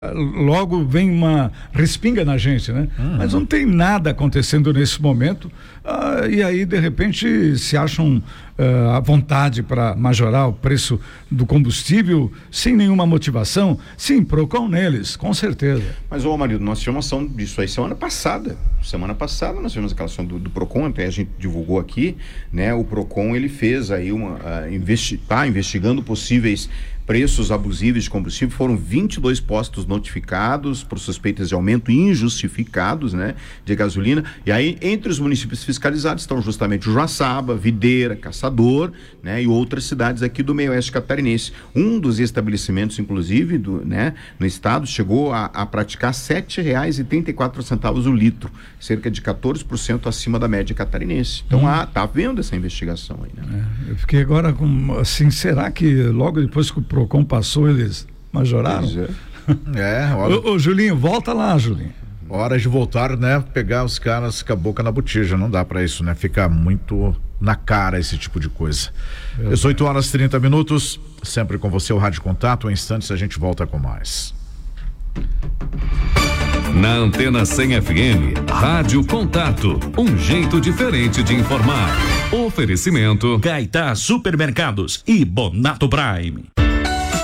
logo vem uma respinga na gente, né? Mas não tem nada acontecendo nesse momento, e aí de repente se acham à vontade para majorar o preço do combustível sem nenhuma motivação. Sim, PROCON neles, com certeza. Mas, marido, nós tivemos ação disso aí semana passada nós tivemos aquela ação do PROCON, até a gente divulgou aqui, né? O PROCON, ele fez aí tá investigando possíveis preços abusivos de combustível. Foram 22 postos notificados por suspeitas de aumento injustificados, né, de gasolina. E aí, entre os municípios fiscalizados estão justamente o Joaçaba, Videira, Caçador, né, e outras cidades aqui do meio-oeste catarinense. Um dos estabelecimentos, inclusive, no estado, chegou a praticar R$ 7,34 o litro, cerca de 14% acima da média catarinense. Então, tá havendo essa investigação aí, né? Eu fiquei agora com, assim, será que logo depois que o PROCON passou, eles majoraram? Ô, Julinho, volta lá, Julinho. Hora de voltar, né? Pegar os caras com a boca na botija, não dá pra isso, né? Fica muito na cara esse tipo de coisa. 18h30, sempre com você, o Rádio Contato. Em instantes a gente volta com mais. Na Antena 100 FM, Rádio Contato, um jeito diferente de informar. Oferecimento Gaitá Supermercados e Bonato Prime.